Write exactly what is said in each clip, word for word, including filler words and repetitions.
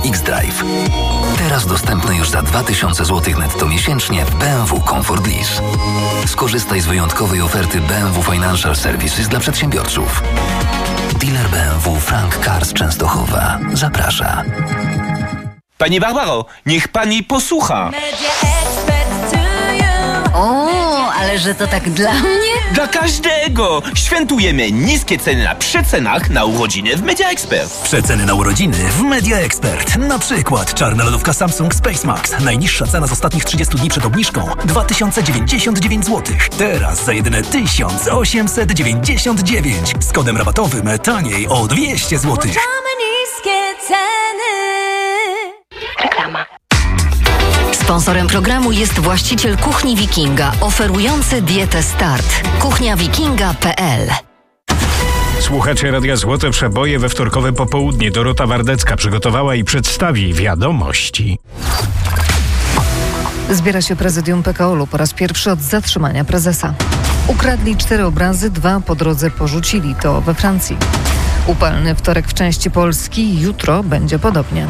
X-Drive. Teraz dostępny już za dwa tysiące złotych netto miesięcznie w B M W Comfort Lease. Skorzystaj z wyjątkowej oferty B M W Financial Services dla przedsiębiorców. Dealer B M W Frank Cars Częstochowa zaprasza. Pani Barbaro, niech pani posłucha. O, ale że to tak dla mnie? Dla każdego! Świętujemy niskie ceny na przecenach na urodziny w Media Expert. Przeceny na urodziny w Media Expert. Na przykład czarna lodówka Samsung Space Max. Najniższa cena z ostatnich trzydziestu dni przed obniżką dwa tysiące dziewięćdziesiąt dziewięć złotych. Teraz za jedyne tysiąc osiemset dziewięćdziesiąt dziewięć. Z kodem rabatowym taniej o dwieście złotych. Włączamy niskie ceny. Reklama. Sponsorem programu jest właściciel Kuchni Wikinga, oferujący dietę Start. kuchnia wikinga kropka p l. Słuchacze Radia Złote Przeboje we wtorkowe popołudnie. Dorota Wardecka przygotowała i przedstawi wiadomości. Zbiera się prezydium P K O L-u po raz pierwszy od zatrzymania prezesa. Ukradli cztery obrazy, dwa po drodze porzucili. To we Francji. Upalny wtorek w części Polski. Jutro będzie podobnie.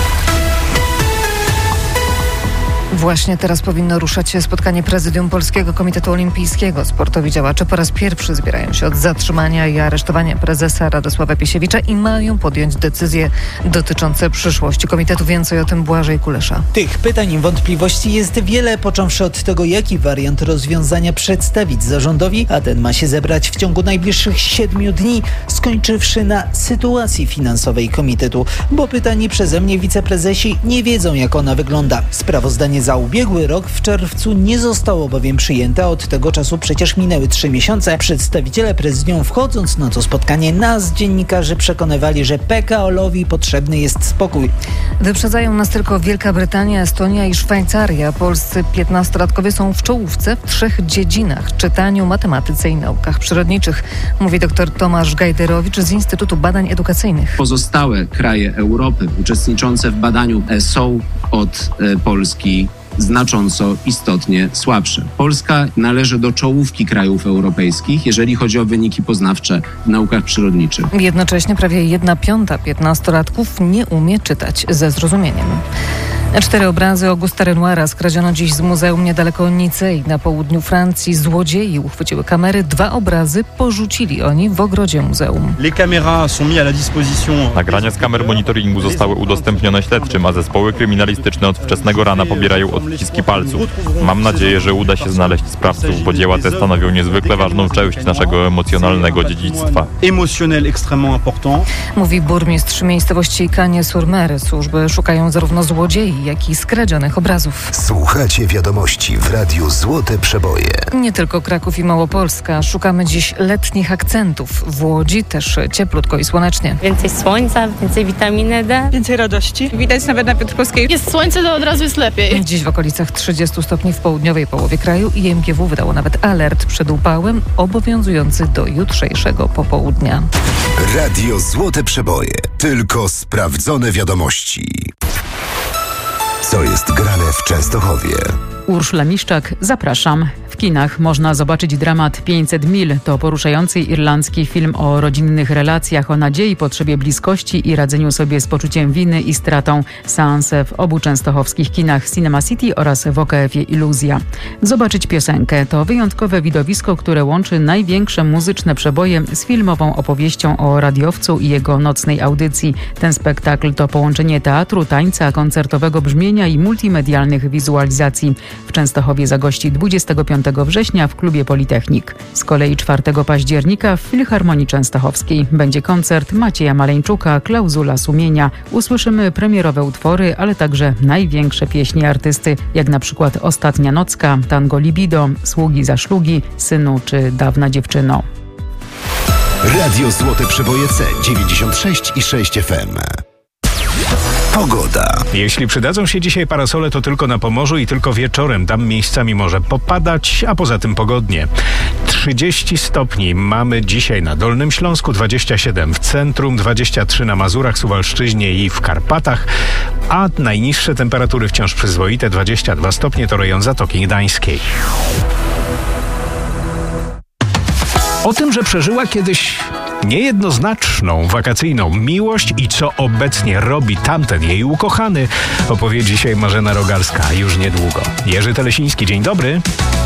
Właśnie teraz powinno ruszać się spotkanie prezydium Polskiego Komitetu Olimpijskiego. Sportowi działacze po raz pierwszy zbierają się od zatrzymania i aresztowania prezesa Radosława Piesiewicza i mają podjąć decyzje dotyczące przyszłości komitetu. Więcej o tym Błażej Kulesza. Tych pytań i wątpliwości jest wiele, począwszy od tego, jaki wariant rozwiązania przedstawić zarządowi, a ten ma się zebrać w ciągu najbliższych siedmiu dni, skończywszy na sytuacji finansowej komitetu, bo pytani przeze mnie wiceprezesi nie wiedzą, jak ona wygląda. Sprawozdanie za ubiegły rok w czerwcu nie zostało bowiem przyjęte, a od tego czasu przecież minęły trzy miesiące. Przedstawiciele prezydium, wchodząc na to spotkanie, nas, dziennikarzy, przekonywali, że P K O L-owi potrzebny jest spokój. Wyprzedzają nas tylko Wielka Brytania, Estonia i Szwajcaria. Polscy piętnastolatkowie są w czołówce w trzech dziedzinach: czytaniu, matematyce i naukach przyrodniczych, mówi dr Tomasz Gajderowicz z Instytutu Badań Edukacyjnych. Pozostałe kraje Europy uczestniczące w badaniu są od Polski znacząco, istotnie słabsze. Polska należy do czołówki krajów europejskich, jeżeli chodzi o wyniki poznawcze w naukach przyrodniczych. Jednocześnie prawie jedna piąta piętnastolatków nie umie czytać ze zrozumieniem. Cztery obrazy Augusta Renoira skradziono dziś z muzeum niedaleko Nicei na południu Francji. Złodziei uchwyciły kamery. Dwa obrazy porzucili oni w ogrodzie muzeum. Nagrania z kamer monitoringu zostały udostępnione śledczym, a zespoły kryminalistyczne od wczesnego rana pobierają odciski palców. Mam nadzieję, że uda się znaleźć sprawców, bo dzieła te stanowią niezwykle ważną część naszego emocjonalnego dziedzictwa. Mówi burmistrz miejscowości Cagnes-sur-Mer. Służby szukają zarówno złodziei, jak i skradzionych obrazów. Słuchacie wiadomości w Radiu Złote Przeboje. Nie tylko Kraków i Małopolska. Szukamy dziś letnich akcentów. W Łodzi też cieplutko i słonecznie. Więcej słońca, więcej witaminy D. Więcej radości. Widać nawet na Piotrkowskiej. Jest słońce, to od razu jest lepiej. Dziś w okolicach trzydziestu stopni w południowej połowie kraju i M G W wydało nawet alert przed upałem obowiązujący do jutrzejszego popołudnia. Radio Złote Przeboje. Tylko sprawdzone wiadomości. Co jest grane w Częstochowie? Urszula Miszczak, zapraszam. W kinach można zobaczyć dramat pięćset mil. To poruszający irlandzki film o rodzinnych relacjach, o nadziei, potrzebie bliskości i radzeniu sobie z poczuciem winy i stratą. Seanse w obu częstochowskich kinach Cinema City oraz w O K F-ie Iluzja. Zobaczyć piosenkę to wyjątkowe widowisko, które łączy największe muzyczne przeboje z filmową opowieścią o radiowcu i jego nocnej audycji. Ten spektakl to połączenie teatru, tańca, koncertowego brzmienia i multimedialnych wizualizacji. W Częstochowie zagości dwudziestego piątego września w klubie Politechnik. Z kolei czwartego października w Filharmonii Częstochowskiej będzie koncert Macieja Maleńczuka „Klauzula sumienia”. Usłyszymy premierowe utwory, ale także największe pieśni artysty, jak na przykład Ostatnia nocka, Tango Libido, Sługi za szlugi, Synu czy Dawna dziewczyno. Radio Złote Przeboje C dziewięćdziesiąt sześć i sześć F M. Pogoda. Jeśli przydadzą się dzisiaj parasole, to tylko na Pomorzu i tylko wieczorem. Tam miejscami może popadać, a poza tym pogodnie. trzydzieści stopni mamy dzisiaj na Dolnym Śląsku, dwadzieścia siedem w centrum, dwadzieścia trzy na Mazurach, Suwalszczyźnie i w Karpatach, a najniższe temperatury wciąż przyzwoite, dwadzieścia dwa stopnie to rejon Zatoki Gdańskiej. O tym, że przeżyła kiedyś niejednoznaczną wakacyjną miłość i co obecnie robi tamten jej ukochany, opowie dzisiaj Marzena Rogalska już niedługo. Jerzy Telesiński, dzień dobry.